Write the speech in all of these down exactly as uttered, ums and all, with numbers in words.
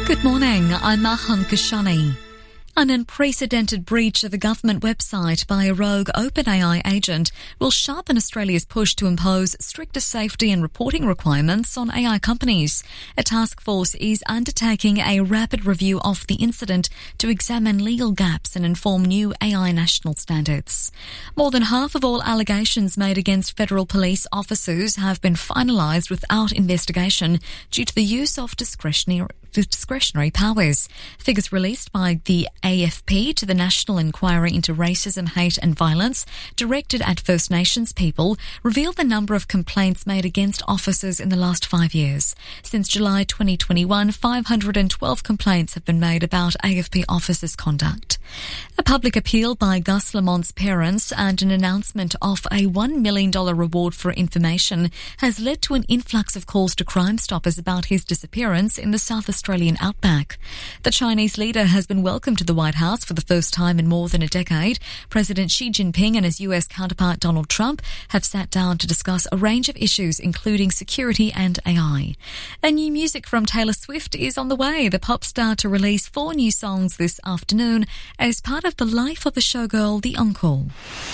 Good morning, I'm Mahan Kashani. An unprecedented breach of a government website by a rogue OpenAI agent will sharpen Australia's push to impose stricter safety and reporting requirements on A I companies. A task force is undertaking a rapid review of the incident to examine legal gaps and inform new A I national standards. More than half of all allegations made against federal police officers have been finalised without investigation due to the use of discretionary discretionary powers. Figures released by the A F P to the National Inquiry into Racism, Hate and Violence, directed at First Nations people, reveal the number of complaints made against officers in the last five years. Since July twenty twenty-one, five hundred twelve complaints have been made about A F P officers' conduct. A public appeal by Gus Lamont's parents and an announcement of a one million dollars reward for information has led to an influx of calls to Crime Stoppers about his disappearance in the South Australian outback. The Chinese leader has been welcomed to the White House for the first time in more than a decade. President Xi Jinping and his U S counterpart Donald Trump have sat down to discuss a range of issues, including security and A I. And new music from Taylor Swift is on the way. The pop star to release four new songs this afternoon as part of the life of a showgirl, The Encore.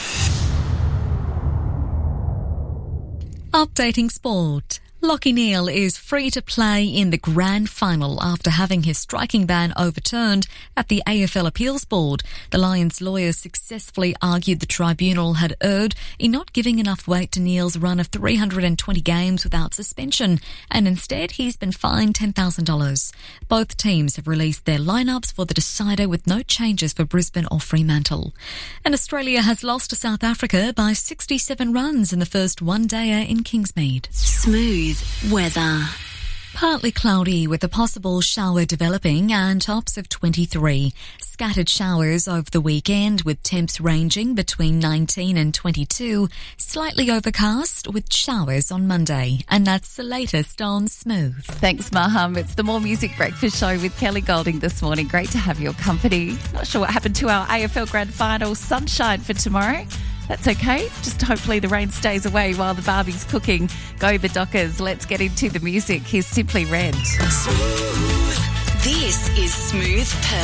Updating sport. Lachie Neale is free to play in the grand final after having his striking ban overturned at the A F L Appeals Board. The Lions' lawyers successfully argued the tribunal had erred in not giving enough weight to Neale's run of three hundred twenty games without suspension, and instead he's been fined ten thousand dollars. Both teams have released their lineups for the decider with no changes for Brisbane or Fremantle. And Australia has lost to South Africa by sixty-seven runs in the first one-dayer in Kingsmead. Smooth weather. Partly cloudy with a possible shower developing and tops of twenty-three. Scattered showers over the weekend with temps ranging between nineteen and twenty-two. Slightly overcast with showers on Monday. And that's the latest on Smooth. Thanks, Maham. It's the More Music Breakfast Show with Kelly Golding this morning. Great to have your company. Not sure what happened to our A F L Grand Final sunshine for tomorrow. That's okay. Just hopefully the rain stays away while the Barbie's cooking. Go the Dockers. Let's get into the music. Here's Simply Red. Smooth. This is Smooth.